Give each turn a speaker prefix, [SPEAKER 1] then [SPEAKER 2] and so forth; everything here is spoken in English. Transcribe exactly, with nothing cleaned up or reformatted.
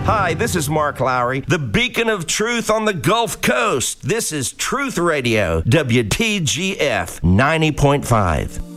[SPEAKER 1] Hi, this is Mark Lowry, the beacon of truth on the Gulf Coast. This is Truth Radio, W T G F ninety point five.